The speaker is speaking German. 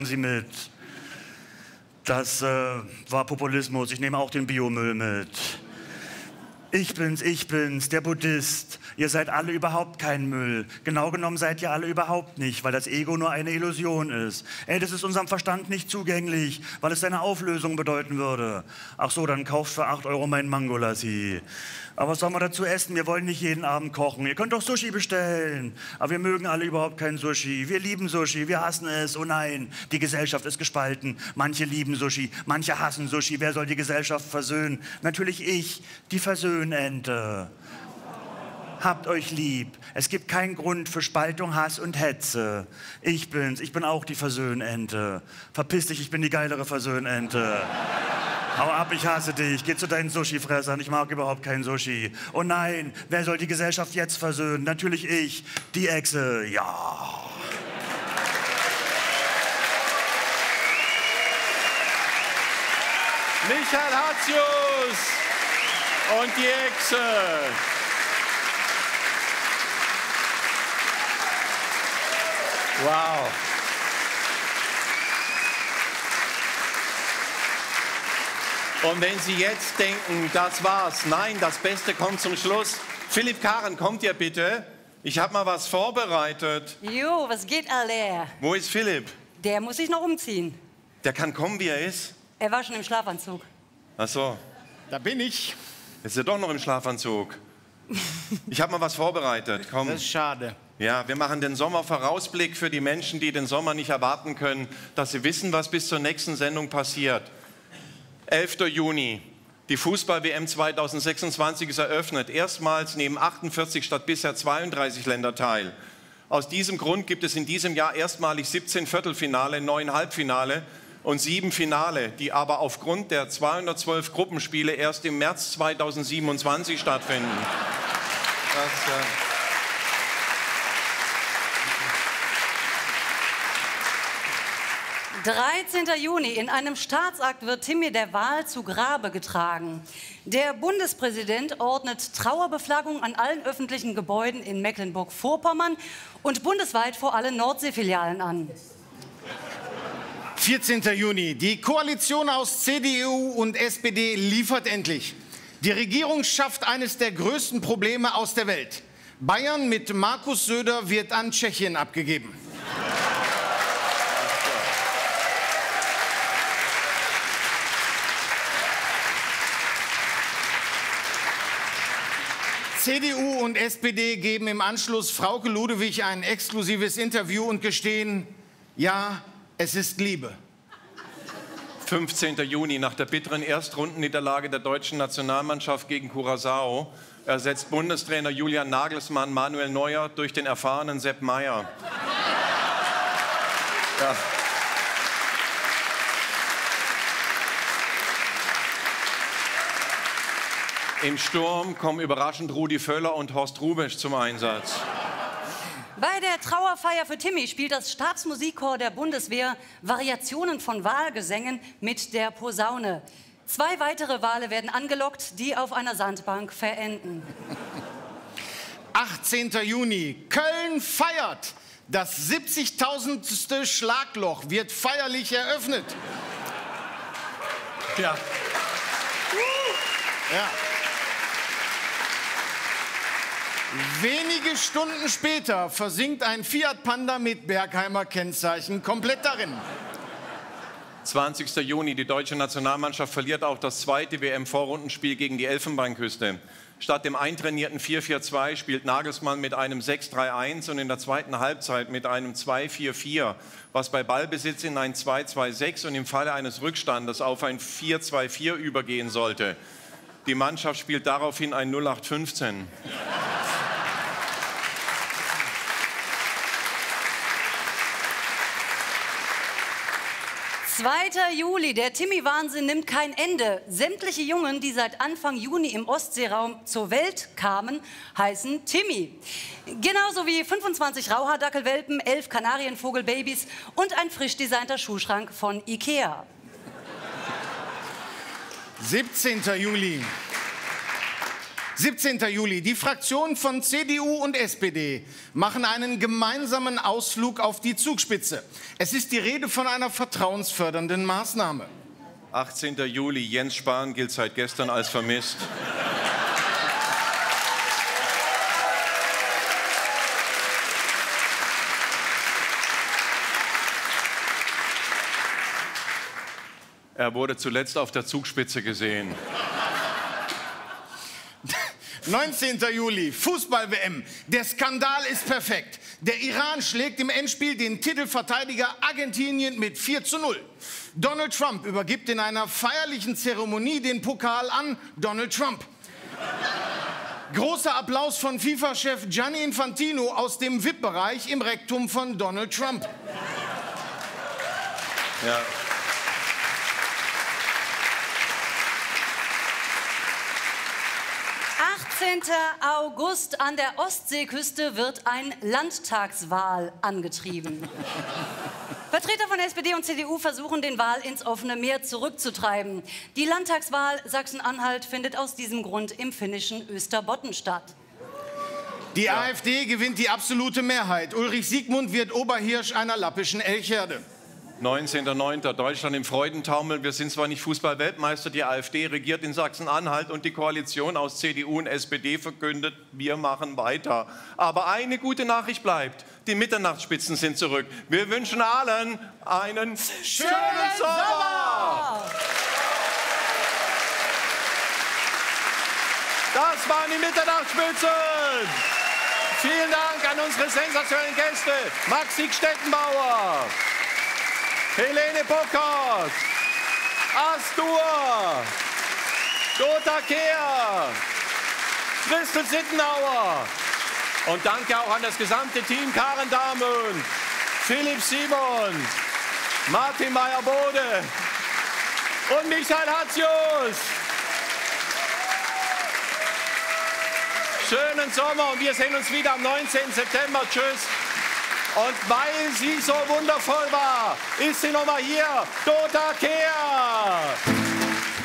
Sie mit. Das war Populismus. Ich nehme auch den Biomüll mit. Ich bin's, der Buddhist. Ihr seid alle überhaupt kein Müll. Genau genommen seid ihr alle überhaupt nicht, weil das Ego nur eine Illusion ist. Ey, das ist unserem Verstand nicht zugänglich, weil es seine Auflösung bedeuten würde. Ach so, dann kauft für 8 € meinen Mangolassi. Aber was soll man dazu essen? Wir wollen nicht jeden Abend kochen. Ihr könnt doch Sushi bestellen. Aber wir mögen alle überhaupt kein Sushi. Wir lieben Sushi, wir hassen es. Oh nein, die Gesellschaft ist gespalten. Manche lieben Sushi, manche hassen Sushi. Wer soll die Gesellschaft versöhnen? Natürlich ich, die Versöhnente. Habt euch lieb. Es gibt keinen Grund für Spaltung, Hass und Hetze. Ich bin's. Ich bin auch die Versöhnente. Verpiss dich, ich bin die geilere Versöhnente. Hau ab, ich hasse dich. Geh zu deinen Sushi-Fressern. Ich mag überhaupt kein Sushi. Oh nein, wer soll die Gesellschaft jetzt versöhnen? Natürlich ich, die Echse. Ja. Michael Hatzius und die Echse. Wow. Und wenn Sie jetzt denken, das war's, nein, das Beste kommt zum Schluss. Philipp Karen, kommt ihr bitte? Ich habe mal was vorbereitet. Jo, was geht, alle? Wo ist Philipp? Der muss sich noch umziehen. Der kann kommen, wie er ist. Er war schon im Schlafanzug. Ach so. Da bin ich. Jetzt ist er doch noch im Schlafanzug. Ich habe mal was vorbereitet. Komm. Das ist schade. Ja, wir machen den Sommervorausblick für die Menschen, die den Sommer nicht erwarten können, dass sie wissen, was bis zur nächsten Sendung passiert. 11. Juni, die Fußball-WM 2026 ist eröffnet. Erstmals nehmen 48 statt bisher 32 Länder teil. Aus diesem Grund gibt es in diesem Jahr erstmalig 17 Viertelfinale, 9 Halbfinale und 7 Finale, die aber aufgrund der 212 Gruppenspiele erst im März 2027 stattfinden. 13. Juni. In einem Staatsakt wird Timmy der Wahl zu Grabe getragen. Der Bundespräsident ordnet Trauerbeflaggung an allen öffentlichen Gebäuden in Mecklenburg-Vorpommern und bundesweit vor allen Nordseefilialen an. 14. Juni. Die Koalition aus CDU und SPD liefert endlich. Die Regierung schafft eines der größten Probleme aus der Welt. Bayern mit Markus Söder wird an Tschechien abgegeben. CDU und SPD geben im Anschluss Frauke Ludewig ein exklusives Interview und gestehen, ja, es ist Liebe. 15. Juni, nach der bitteren Erstrundenniederlage der deutschen Nationalmannschaft gegen Curaçao ersetzt Bundestrainer Julian Nagelsmann Manuel Neuer durch den erfahrenen Sepp Maier. Ja. Im Sturm kommen überraschend Rudi Völler und Horst Rubesch zum Einsatz. Bei der Trauerfeier für Timmy spielt das Staatsmusikchor der Bundeswehr Variationen von Wahlgesängen mit der Posaune. 2 weitere Wale werden angelockt, die auf einer Sandbank verenden. 18. Juni. Köln feiert. Das 70.000. Schlagloch wird feierlich eröffnet. Ja. Ja. Wenige Stunden später versinkt ein Fiat Panda mit Bergheimer Kennzeichen komplett darin. 20. Juni, die deutsche Nationalmannschaft verliert auch das zweite WM-Vorrundenspiel gegen die Elfenbeinküste. Statt dem eintrainierten 4-4-2 spielt Nagelsmann mit einem 6-3-1 und in der zweiten Halbzeit mit einem 2-4-4, was bei Ballbesitz in ein 2-2-6 und im Falle eines Rückstandes auf ein 4-2-4 übergehen sollte. Die Mannschaft spielt daraufhin ein 0815. Zweiter Juli, der Timmy-Wahnsinn nimmt kein Ende. Sämtliche Jungen, die seit Anfang Juni im Ostseeraum zur Welt kamen, heißen Timmy. Genauso wie 25 Rauhaardackelwelpen, 11 Kanarienvogelbabys und ein frisch designter Schuhschrank von Ikea. 17. Juli. 17. Juli. Die Fraktionen von CDU und SPD machen einen gemeinsamen Ausflug auf die Zugspitze. Es ist die Rede von einer vertrauensfördernden Maßnahme. 18. Juli. Jens Spahn gilt seit gestern als vermisst. Er wurde zuletzt auf der Zugspitze gesehen. 19. Juli, Fußball-WM. Der Skandal ist perfekt. Der Iran schlägt im Endspiel den Titelverteidiger Argentinien mit 4:0. Donald Trump übergibt in einer feierlichen Zeremonie den Pokal an Donald Trump. Großer Applaus von FIFA-Chef Gianni Infantino aus dem VIP-Bereich im Rektum von Donald Trump. Ja. August an der Ostseeküste wird ein Landtagswahl angetrieben. Vertreter von SPD und CDU versuchen, den Wal ins offene Meer zurückzutreiben. Die Landtagswahl Sachsen-Anhalt findet aus diesem Grund im finnischen Österbotten statt. Die AfD gewinnt die absolute Mehrheit. Ulrich Siegmund wird Oberhirsch einer lappischen Elchherde. 19.09. Deutschland im Freudentaumel. Wir sind zwar nicht Fußball-Weltmeister, die AfD regiert in Sachsen-Anhalt und die Koalition aus CDU und SPD verkündet, wir machen weiter. Aber eine gute Nachricht bleibt, die Mitternachtsspitzen sind zurück. Wir wünschen allen einen schönen Sommer! Das waren die Mitternachtsspitzen! Vielen Dank an unsere sensationellen Gäste, Maxi Stettenbauer, Helene Bockert, Astur, Dota Kehr, Christel Sittenauer und danke auch an das gesamte Team Karen Dahmen, Philipp Simon, Martin Meyer-Bode und Michael Hatzius. Schönen Sommer und wir sehen uns wieder am 19. September. Tschüss. Und weil sie so wundervoll war, ist sie nochmal hier, Dota Kehr.